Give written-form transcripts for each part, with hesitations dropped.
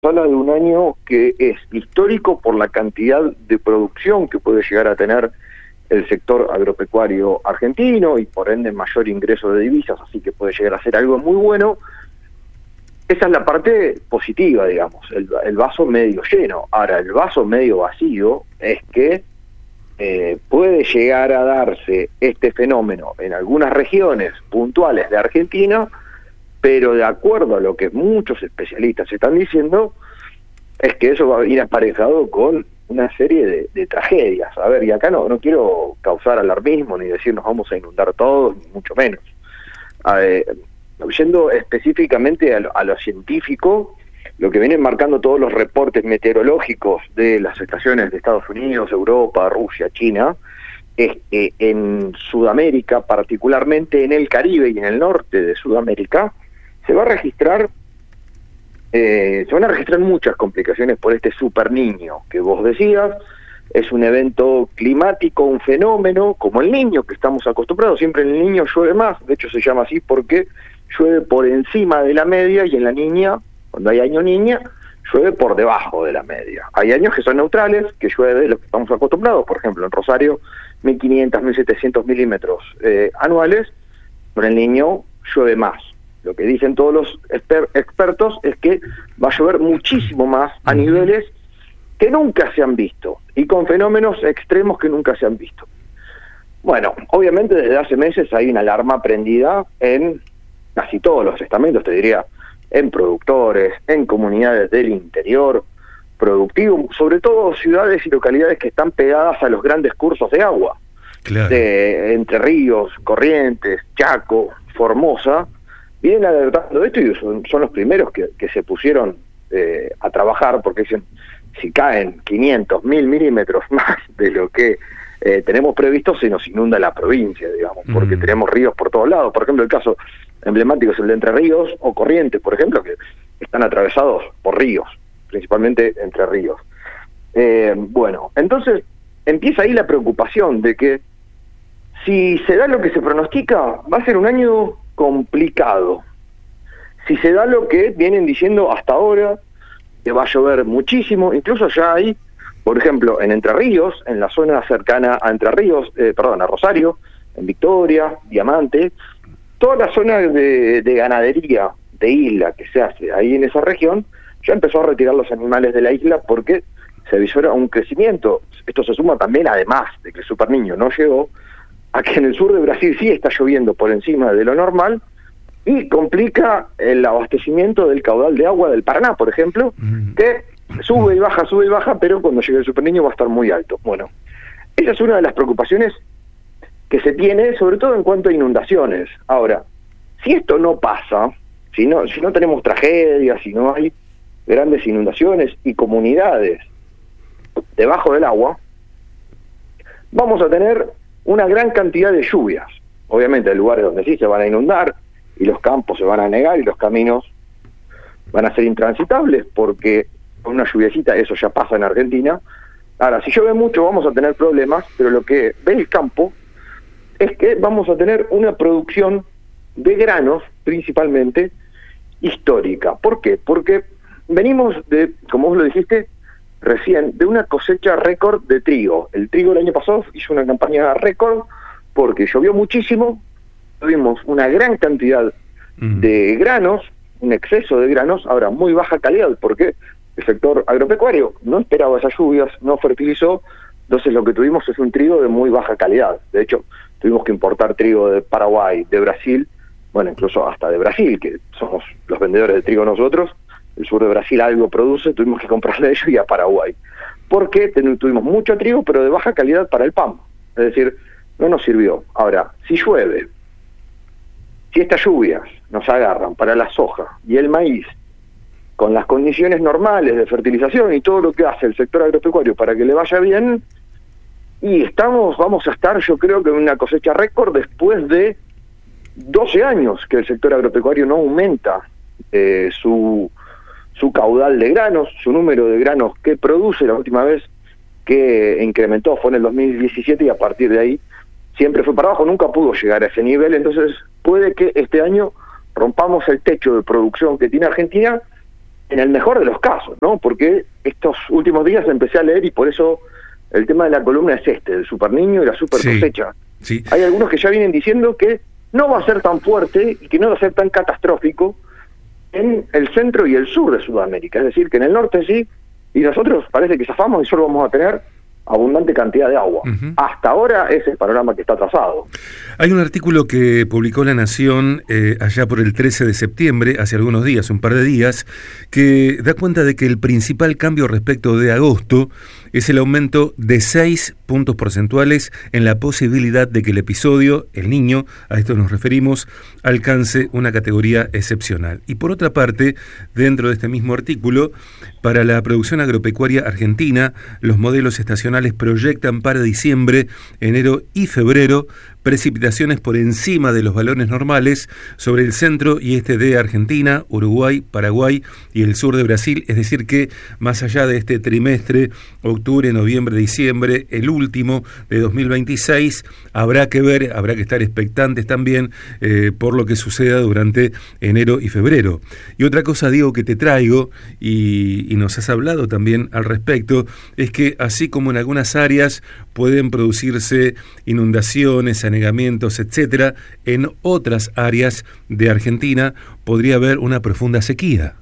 habla de un año que es histórico por la cantidad de producción que puede llegar a tener el sector agropecuario argentino y por ende mayor ingreso de divisas, así que puede llegar a ser algo muy bueno. Esa es la parte positiva, digamos, el vaso medio lleno. Ahora, el vaso medio vacío es que puede llegar a darse este fenómeno en algunas regiones puntuales de Argentina, pero de acuerdo a lo que muchos especialistas están diciendo, es que eso va a ir aparejado con una serie de tragedias. A ver, y acá no quiero causar alarmismo, ni decir nos vamos a inundar todos, ni mucho menos. Yendo específicamente a lo científico, lo que vienen marcando todos los reportes meteorológicos de las estaciones de Estados Unidos, Europa, Rusia, China, es que en Sudamérica, particularmente en el Caribe y en el norte de Sudamérica, se van a registrar muchas complicaciones por este super niño que vos decías. Es un evento climático, un fenómeno como el Niño que estamos acostumbrados. Siempre en el Niño llueve más, de hecho se llama así porque llueve por encima de la media, y en la Niña, cuando hay año Niña, llueve por debajo de la media. Hay años que son neutrales, que llueve lo que estamos acostumbrados, por ejemplo en Rosario 1500, 1700 milímetros anuales, pero en el Niño llueve más. Lo que dicen todos los expertos es que va a llover muchísimo más a niveles que nunca se han visto y con fenómenos extremos que nunca se han visto. Bueno, obviamente desde hace meses hay una alarma prendida en casi todos los estamentos, te diría, en productores, en comunidades del interior productivo, sobre todo ciudades y localidades que están pegadas a los grandes cursos de agua, claro, de Entre Ríos, Corrientes, Chaco, Formosa. Vienen alertando de esto y son los primeros que se pusieron a trabajar, porque dicen, si caen 500, 1000 milímetros más de lo que tenemos previsto, se nos inunda la provincia, digamos, porque tenemos ríos por todos lados. Por ejemplo, el caso emblemático es el de Entre Ríos o Corrientes, por ejemplo, que están atravesados por ríos, principalmente Entre Ríos. Bueno, entonces empieza ahí la preocupación de que si se da lo que se pronostica, va a ser un año complicado. Si se da lo que vienen diciendo hasta ahora, que va a llover muchísimo, incluso ya hay, por ejemplo, en Entre Ríos, en la zona cercana a Entre Ríos, a Rosario, en Victoria, Diamante, toda la zona de ganadería de isla que se hace ahí en esa región, ya empezó a retirar los animales de la isla porque se visora un crecimiento. Esto se suma también, además de que el Super Niño no llegó, a que en el sur de Brasil sí está lloviendo por encima de lo normal y complica el abastecimiento del caudal de agua del Paraná, por ejemplo, que sube y baja, pero cuando llegue el Super Niño va a estar muy alto. Bueno, esa es una de las preocupaciones que se tiene, sobre todo en cuanto a inundaciones. Ahora, si esto no pasa, si no tenemos tragedias, si no hay grandes inundaciones y comunidades debajo del agua, vamos a tener una gran cantidad de lluvias. Obviamente hay lugares donde sí se van a inundar y los campos se van a anegar y los caminos van a ser intransitables porque con una lluviecita eso ya pasa en Argentina. Ahora, si llueve mucho vamos a tener problemas, pero lo que ve el campo es que vamos a tener una producción de granos principalmente histórica. ¿Por qué? Porque venimos de, como vos lo dijiste recién, de una cosecha récord de trigo. El trigo el año pasado hizo una campaña récord porque llovió muchísimo, tuvimos una gran cantidad de granos, un exceso de granos, ahora muy baja calidad, porque el sector agropecuario no esperaba esas lluvias, no fertilizó, entonces lo que tuvimos es un trigo de muy baja calidad. De hecho, tuvimos que importar trigo de Paraguay, de Brasil, bueno, incluso hasta de Brasil, que somos los vendedores de trigo nosotros. El sur de Brasil algo produce, tuvimos que comprarle a ellos y a Paraguay, porque tuvimos mucho trigo, pero de baja calidad para el pan, es decir, no nos sirvió. Ahora, si llueve, si estas lluvias nos agarran para la soja y el maíz, con las condiciones normales de fertilización y todo lo que hace el sector agropecuario para que le vaya bien, y vamos a estar, yo creo que en una cosecha récord después de 12 años que el sector agropecuario no aumenta su caudal de granos, su número de granos que produce. La última vez que incrementó fue en el 2017 y a partir de ahí siempre fue para abajo, nunca pudo llegar a ese nivel. Entonces puede que este año rompamos el techo de producción que tiene Argentina en el mejor de los casos, ¿no? Porque estos últimos días empecé a leer y por eso el tema de la columna es el Super Niño y la super cosecha. Sí. Hay algunos que ya vienen diciendo que no va a ser tan fuerte y que no va a ser tan catastrófico en el centro y el sur de Sudamérica, es decir, que en el norte sí, y nosotros parece que zafamos y solo vamos a tener abundante cantidad de agua. Hasta ahora ese es el panorama que está trazado. Hay un artículo que publicó La Nación allá por el 13 de septiembre, hace algunos días, un par de días, que da cuenta de que el principal cambio respecto de agosto es el aumento de 6 puntos porcentuales en la posibilidad de que el episodio, El Niño, a esto nos referimos, alcance una categoría excepcional. Y por otra parte, dentro de este mismo artículo, para la producción agropecuaria argentina, los modelos estacionales proyectan para diciembre, enero y febrero precipitaciones por encima de los valores normales sobre el centro y este de Argentina, Uruguay, Paraguay y el sur de Brasil, es decir que más allá de este trimestre, octubre, noviembre, diciembre, el último de 2026, habrá que ver, habrá que estar expectantes también por lo que suceda durante enero y febrero. Y otra cosa, Diego, que te traigo, y nos has hablado también al respecto, es que así como en algunas áreas pueden producirse inundaciones, anegamientos, etcétera, en otras áreas de Argentina podría haber una profunda sequía.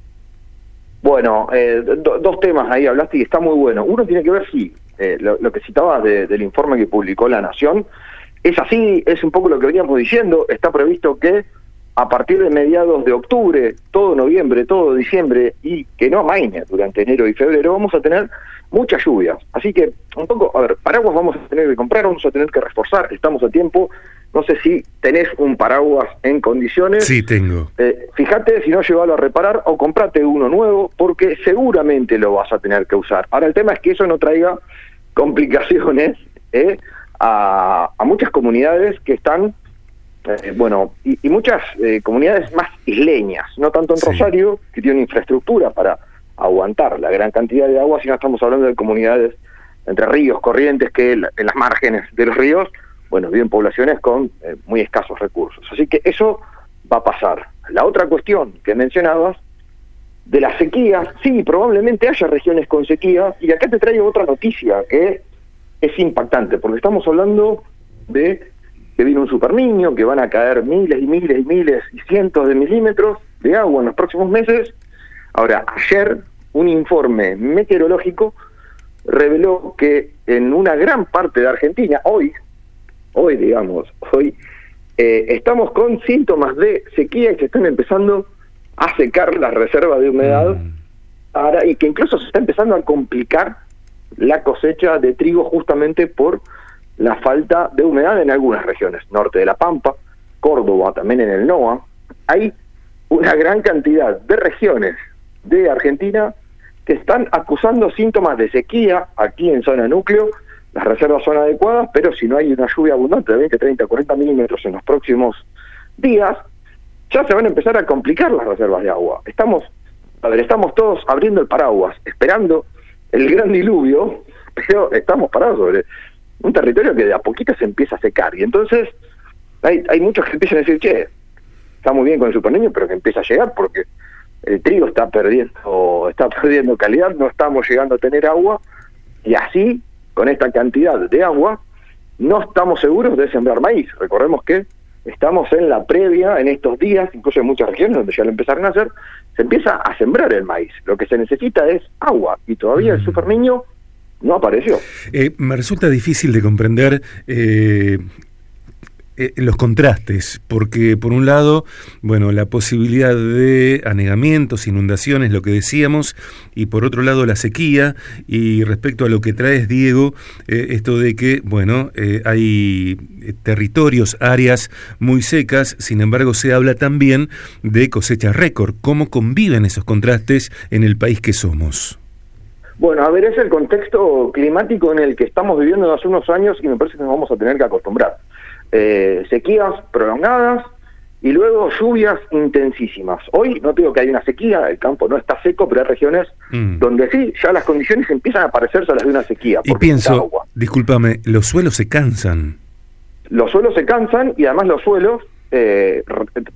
Bueno, dos temas ahí hablaste y está muy bueno. Uno tiene que ver, sí, lo que citabas del informe que publicó La Nación, es así, es un poco lo que veníamos diciendo. Está previsto que a partir de mediados de octubre, todo noviembre, todo diciembre, y que no amaine durante enero y febrero, vamos a tener muchas lluvias. Así que, un poco, a ver, paraguas vamos a tener que comprar, vamos a tener que reforzar, estamos a tiempo. No sé si tenés un paraguas en condiciones. Sí, tengo. Fíjate, si no, llévalo a reparar o comprate uno nuevo, porque seguramente lo vas a tener que usar. Ahora, el tema es que eso no traiga complicaciones a muchas comunidades que están, y muchas comunidades más isleñas, no tanto en Rosario, que tienen infraestructura para aguantar la gran cantidad de agua, sino estamos hablando de comunidades entre ríos, corrientes, que en las márgenes de los ríos, viven poblaciones con muy escasos recursos. Así que eso va a pasar. La otra cuestión que mencionabas, de la sequía, sí, probablemente haya regiones con sequía, y acá te traigo otra noticia que es impactante, porque estamos hablando de que viene un Super Niño, que van a caer miles y miles y miles y cientos de milímetros de agua en los próximos meses. Ahora, ayer un informe meteorológico reveló que en una gran parte de Argentina, hoy estamos con síntomas de sequía y se están empezando a secar las reservas de humedad, ahora, y que incluso se está empezando a complicar la cosecha de trigo justamente por la falta de humedad en algunas regiones, norte de La Pampa, Córdoba, también en el NOA. Hay una gran cantidad de regiones de Argentina que están acusando síntomas de sequía. Aquí en zona núcleo las reservas son adecuadas, pero si no hay una lluvia abundante de 20, 30, 40 milímetros en los próximos días, ya se van a empezar a complicar las reservas de agua. Estamos todos abriendo el paraguas, esperando el gran diluvio, pero estamos parados sobre un territorio que de a poquito se empieza a secar. Y entonces hay muchos que empiezan a decir, está muy bien con el Super Niño, pero que empieza a llegar porque el trigo está perdiendo calidad, no estamos llegando a tener agua, y así, con esta cantidad de agua, no estamos seguros de sembrar maíz. Recordemos que estamos en la previa, en estos días, incluso en muchas regiones donde ya lo empezaron a hacer, se empieza a sembrar el maíz. Lo que se necesita es agua, y todavía el Super Niño no apareció. Me resulta difícil de comprender los contrastes, porque por un lado, la posibilidad de anegamientos, inundaciones, lo que decíamos, y por otro lado la sequía, y respecto a lo que traes, Diego, esto de que, hay territorios, áreas muy secas, sin embargo se habla también de cosechas récord. ¿Cómo conviven esos contrastes en el país que somos? Es el contexto climático en el que estamos viviendo hace unos años y me parece que nos vamos a tener que acostumbrar. Sequías prolongadas y luego lluvias intensísimas. Hoy no digo que hay una sequía, el campo no está seco, pero hay regiones donde sí, ya las condiciones empiezan a parecerse a las de una sequía. Y pienso, discúlpame, los suelos se cansan. Los suelos se cansan y además los suelos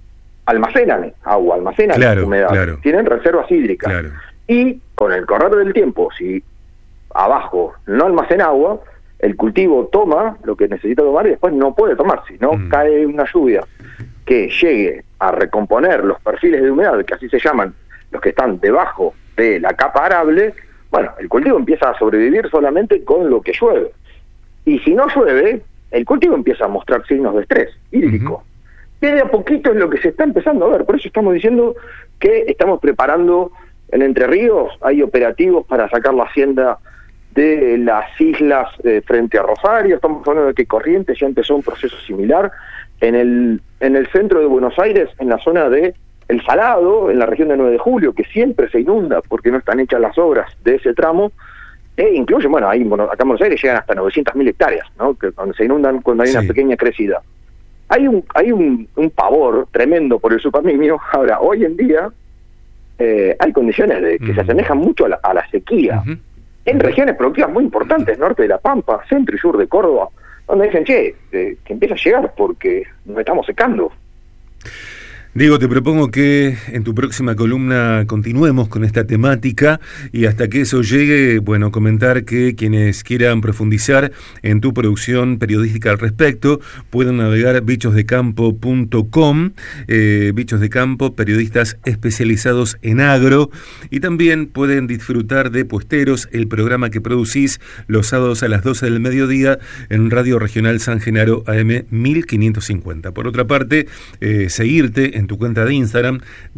almacenan agua, almacenan humedad, tienen reservas hídricas. Claro. Y con el correr del tiempo, si abajo no almacena agua, el cultivo toma lo que necesita tomar y después no puede tomar. Si no cae una lluvia que llegue a recomponer los perfiles de humedad, que así se llaman, los que están debajo de la capa arable, bueno, el cultivo empieza a sobrevivir solamente con lo que llueve. Y si no llueve, el cultivo empieza a mostrar signos de estrés hídrico. Y de a poquito es lo que se está empezando a ver. Por eso estamos diciendo que estamos preparando en Entre Ríos, hay operativos para sacar la hacienda de las islas frente a Rosario. Estamos hablando de que Corrientes ya empezó un proceso similar. En el centro de Buenos Aires, en la zona de El Salado, en la región de 9 de Julio, que siempre se inunda porque no están hechas las obras de ese tramo, incluye, bueno, ahí acá en Buenos Aires llegan hasta 900.000 hectáreas, ¿no? Que donde se inundan cuando hay una pequeña crecida. Hay un pavor tremendo por el subpaminio. Ahora, hoy en día hay condiciones de que se asemejan mucho a la sequía. En regiones productivas muy importantes, norte de La Pampa, centro y sur de Córdoba, donde dicen, que empieza a llegar porque nos estamos secando. Diego, te propongo que en tu próxima columna continuemos con esta temática y hasta que eso llegue, bueno, comentar que quienes quieran profundizar en tu producción periodística al respecto pueden navegar bichosdecampo.com, Bichos de Campo, periodistas especializados en agro, y también pueden disfrutar de Puesteros, el programa que producís los sábados a las 12 del mediodía en Radio Regional San Genaro AM 1550. Por otra parte, seguirte en tu cuenta de Instagram,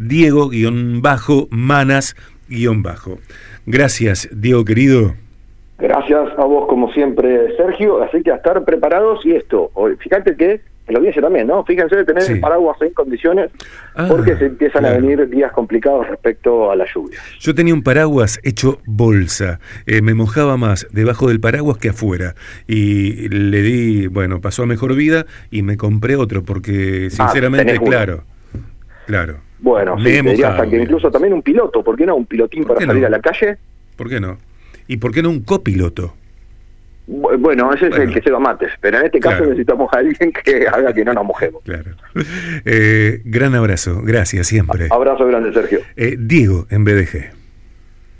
Diego-Manas-. Gracias, Diego querido. Gracias a vos como siempre, Sergio, así que a estar preparados. Y esto, fíjate que lo dije también, ¿no? Fíjense de tener el paraguas en condiciones porque se empiezan a venir días complicados respecto a la lluvia. Yo tenía un paraguas hecho bolsa, me mojaba más debajo del paraguas que afuera y le di, bueno, pasó a mejor vida y me compré otro porque sinceramente, claro. Bueno, sí, hasta que incluso también un piloto, ¿por qué no? Un pilotín para salir a la calle. ¿Por qué no? ¿Y por qué no un copiloto? Bueno, ese es el que se va mates, pero en este caso necesitamos a alguien que haga que no nos mojemos. Claro. Gran abrazo, gracias siempre. Abrazo grande, Sergio. Diego en BDG.